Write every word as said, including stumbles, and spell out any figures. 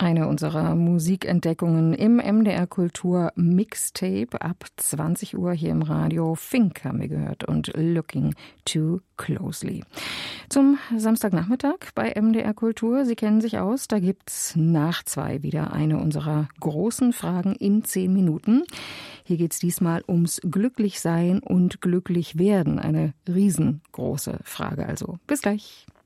Eine unserer Musikentdeckungen im M D R Kultur Mixtape ab zwanzig Uhr hier im Radio. Fink haben wir gehört und Looking Too Closely. Zum Samstagnachmittag bei M D R Kultur. Sie kennen sich aus, da gibt's nach zwei wieder eine unserer großen Fragen in zehn Minuten. Hier geht's diesmal ums Glücklichsein und Glücklichwerden. Eine riesengroße Frage also. Bis gleich.